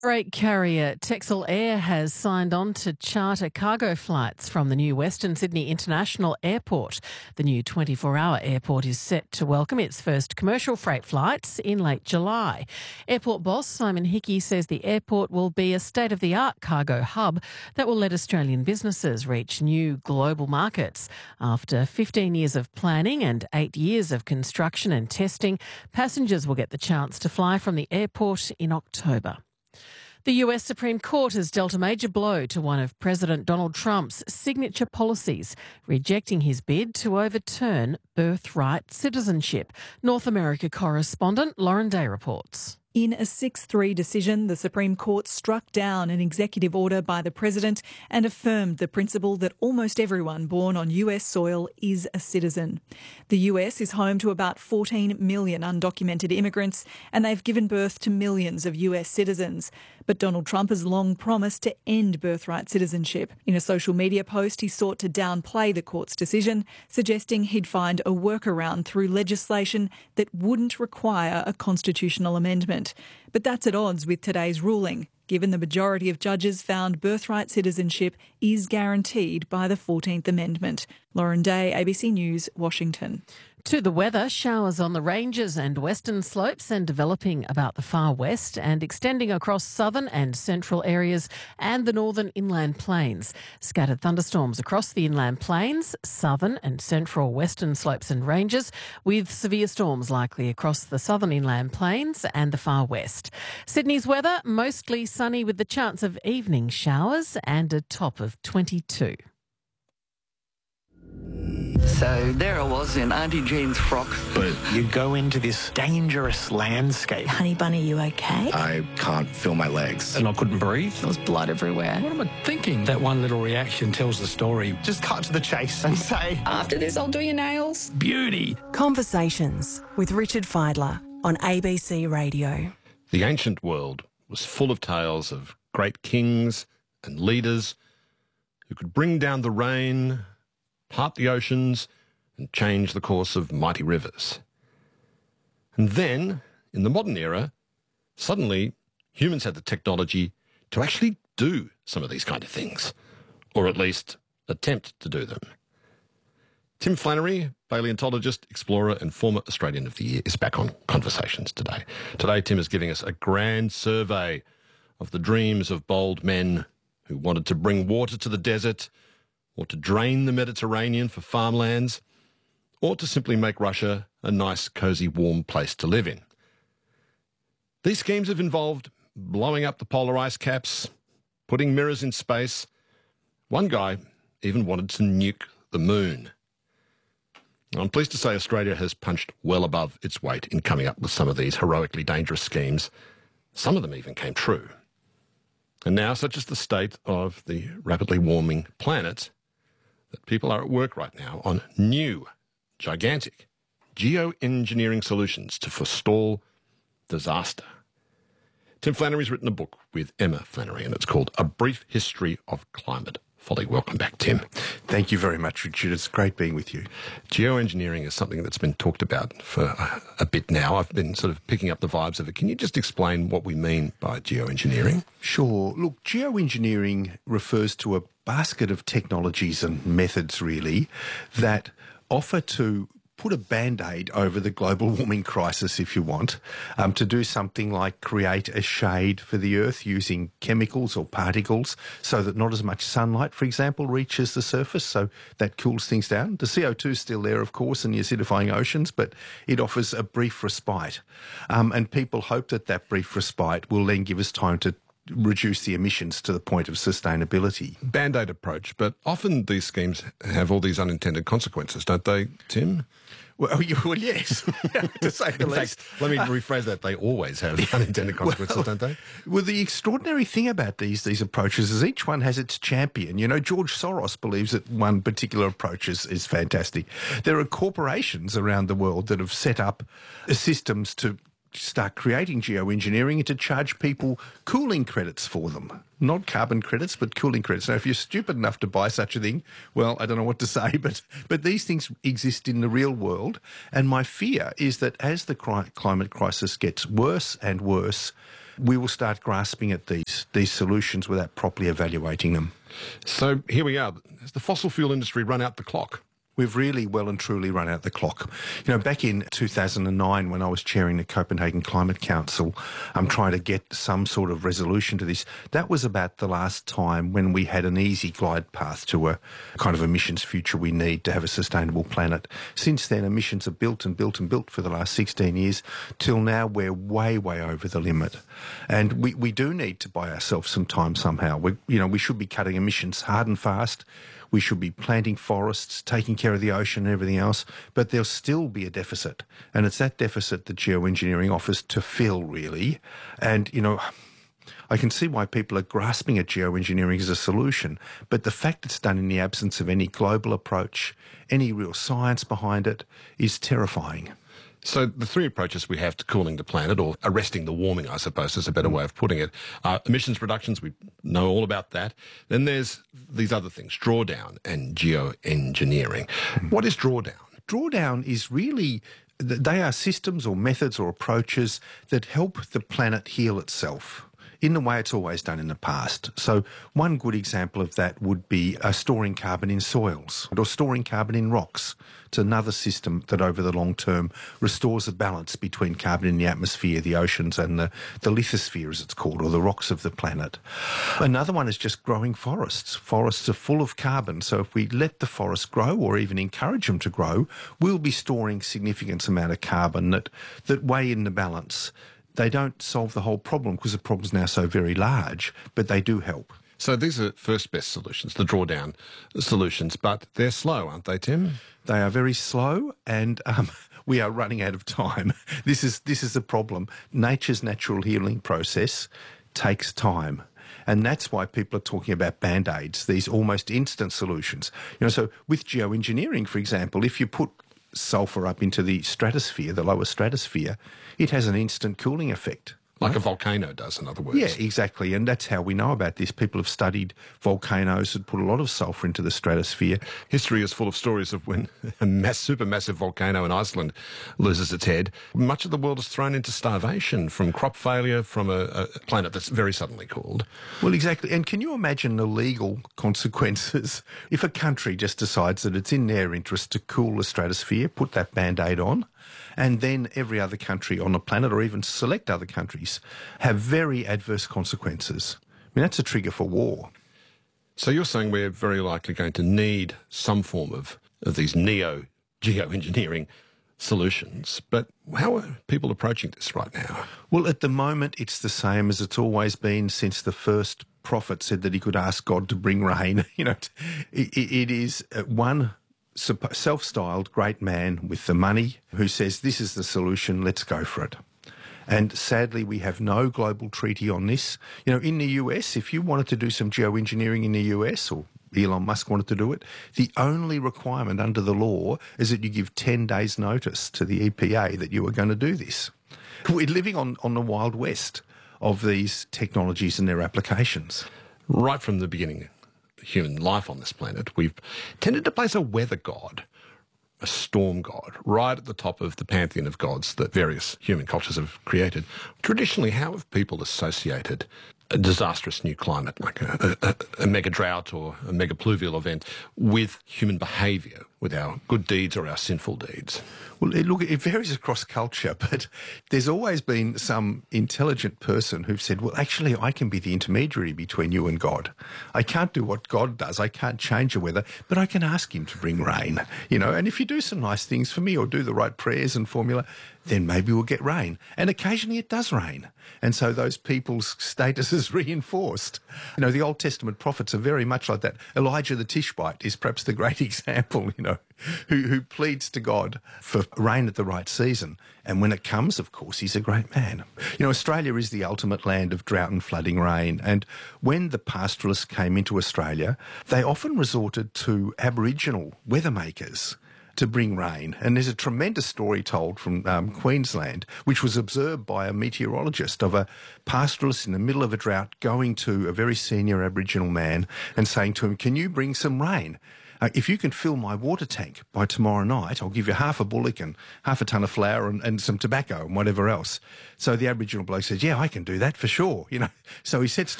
Freight carrier Texel Air has signed on to charter cargo flights from the new Western Sydney International Airport. The new 24-hour airport is set to welcome its first commercial freight flights in late July. Airport boss Simon Hickey says the airport will be a state-of-the-art cargo hub that will let Australian businesses reach new global markets. After 15 years of planning and 8 years of construction and testing, passengers will get the chance to fly from the airport in October. The US Supreme Court has dealt a major blow to one of President Donald Trump's signature policies, rejecting his bid to overturn birthright citizenship. North America correspondent Lauren Day reports. In a 6-3 decision, the Supreme Court struck down an executive order by the President and affirmed the principle that almost everyone born on US soil is a citizen. The US is home to about 14 million undocumented immigrants, and they've given birth to millions of US citizens. But Donald Trump has long promised to end birthright citizenship. In a social media post, he sought to downplay the court's decision, suggesting he'd find a workaround through legislation that wouldn't require a constitutional amendment. But that's at odds with today's ruling, given the majority of judges found birthright citizenship is guaranteed by the 14th Amendment. Lauren Day, ABC News, Washington. To the weather, showers on the ranges and western slopes and developing about the far west and extending across southern and central areas and the northern inland plains. Scattered thunderstorms across the inland plains, southern and central western slopes and ranges, with severe storms likely across the southern inland plains and the far west. Sydney's weather, mostly sunny with the chance of evening showers and a top of 22. So there I was in Auntie Jean's frock. But you go into this dangerous landscape. Honey Bunny, you okay? I can't feel my legs. And I couldn't breathe. There was blood everywhere. What am I thinking? That one little reaction tells the story. Just cut to the chase and say, After this, I'll do your nails. beauty. Conversations with Richard Feidler on ABC Radio. The ancient world was full of tales of great kings and leaders who could bring down the rain, part the oceans, and change the course of mighty rivers. And then, in the modern era, suddenly humans had the technology to actually do some of these kind of things, or at least attempt to do them. Tim Flannery, paleontologist, explorer and former Australian of the Year, is back on Conversations today. Today, Tim is giving us a grand survey of the dreams of bold men who wanted to bring water to the desert, or to drain the Mediterranean for farmlands, or to simply make Russia a nice, cosy, warm place to live in. These schemes have involved blowing up the polar ice caps, putting mirrors in space. One guy even wanted to nuke the moon. I'm pleased to say Australia has punched well above its weight in coming up with some of these heroically dangerous schemes. Some of them even came true. And now, such is the state of the rapidly warming planet, that people are at work right now on new, gigantic geoengineering solutions to forestall disaster. Tim Flannery's written a book with Emma Flannery, and it's called A Brief History of Climate Folly. Welcome back, Tim. Thank you very much, Richard. It's great being with you. Geoengineering is something that's been talked about for a bit now. I've been sort of picking up the vibes of it. Can you just explain what we mean by geoengineering? Sure. Look, geoengineering refers to a basket of technologies and methods, really, that offer to put a Band-Aid over the global warming crisis, if you want, to do something like create a shade for the Earth using chemicals or particles so that not as much sunlight, for example, reaches the surface, so that cools things down. The CO2 is still there, of course, in the acidifying oceans, but it offers a brief respite. And people hope that that brief respite will then give us time to reduce the emissions to the point of sustainability. Band-Aid approach, but often these schemes have all these unintended consequences, don't they, Tim? Well, yes, to say the In least. fact, let me rephrase that. They always have unintended consequences, don't they? Well, the extraordinary thing about these approaches is each one has its champion. You know, George Soros believes that one particular approach is fantastic. There are corporations around the world that have set up systems to start creating geoengineering and to charge people cooling credits for them. Not carbon credits, but cooling credits. Now, if you're stupid enough to buy such a thing, well, I don't know what to say, but these things exist in the real world. And my fear is that as the climate crisis gets worse and worse, we will start grasping at these solutions without properly evaluating them. So here we are. Has the fossil fuel industry run out the clock? We've really well and truly run out the clock. You know, back in 2009, when I was chairing the Copenhagen Climate Council, I'm trying to get some sort of resolution to this. That was about the last time when we had an easy glide path to a kind of emissions future we need to have a sustainable planet. Since then, emissions are built and built and built for the last 16 years. Till now, we're way, way over the limit. And we do need to buy ourselves some time somehow. We should be cutting emissions hard and fast. We should be planting forests, taking care of the ocean and everything else, but there'll still be a deficit. And it's that deficit that geoengineering offers to fill, really. And, I can see why people are grasping at geoengineering as a solution, but the fact it's done in the absence of any global approach, any real science behind it, is terrifying. So the three approaches we have to cooling the planet, or arresting the warming, I suppose, is a better way of putting it. Emissions reductions, we know all about that. Then there's these other things, drawdown and geoengineering. What is drawdown? Drawdown is really, they are systems or methods or approaches that help the planet heal itself in the way it's always done in the past. So one good example of that would be storing carbon in soils or storing carbon in rocks. It's another system that over the long term restores a balance between carbon in the atmosphere, the oceans and the lithosphere, as it's called, or the rocks of the planet. Another one is just growing forests. Forests are full of carbon, so if we let the forests grow or even encourage them to grow, we'll be storing significant amount of carbon that weigh in the balance. They don't solve the whole problem because the problem's now so very large, but they do help. So these are first best solutions, the drawdown solutions, but they're slow, aren't they, Tim? They are very slow, and we are running out of time. This is the problem. Nature's natural healing process takes time. And that's why people are talking about Band-Aids, these almost instant solutions. So with geoengineering, for example, if you put sulfur up into the stratosphere, the lower stratosphere, it has an instant cooling effect. Like a volcano does, in other words. Yeah, exactly. And that's how we know about this. People have studied volcanoes that put a lot of sulfur into the stratosphere. History is full of stories of when a supermassive volcano in Iceland loses its head. Much of the world is thrown into starvation from crop failure from a planet that's very suddenly cooled. Well, exactly. And can you imagine the legal consequences if a country just decides that it's in their interest to cool the stratosphere, put that Band-Aid on, and then every other country on the planet, or even select other countries, have very adverse consequences? I mean, that's a trigger for war. So you're saying we're very likely going to need some form of these geoengineering solutions, but how are people approaching this right now? Well, at the moment, it's the same as it's always been since the first prophet said that he could ask God to bring rain. It is one self-styled great man with the money who says, this is the solution, let's go for it. And sadly, we have no global treaty on this. In the US, if you wanted to do some geoengineering in the US, or Elon Musk wanted to do it, the only requirement under the law is that you give 10 days notice to the EPA that you are going to do this. We're living on the Wild West of these technologies and their applications. Right from the beginning human life on this planet, we've tended to place a weather god, a storm god, right at the top of the pantheon of gods that various human cultures have created. Traditionally, how have people associated a disastrous new climate, like a mega drought or a mega pluvial event, with human behaviour, with our good deeds or our sinful deeds? Well, it varies across culture, but there's always been some intelligent person who've said, well, actually, I can be the intermediary between you and God. I can't do what God does. I can't change the weather, but I can ask him to bring rain, and if you do some nice things for me or do the right prayers and formula, then maybe we'll get rain. And occasionally it does rain. And so those people's status is reinforced. The Old Testament prophets are very much like that. Elijah the Tishbite is perhaps the great example, who pleads to God for rain at the right season. And when it comes, of course, he's a great man. Australia is the ultimate land of drought and flooding rain. And when the pastoralists came into Australia, they often resorted to Aboriginal weather makers to bring rain. And there's a tremendous story told from Queensland, which was observed by a meteorologist, of a pastoralist in the middle of a drought going to a very senior Aboriginal man and saying to him, can you bring some rain? if you can fill my water tank by tomorrow night, I'll give you half a bullock and half a ton of flour and some tobacco and whatever else. So the Aboriginal bloke says, yeah, I can do that for sure. So he sets to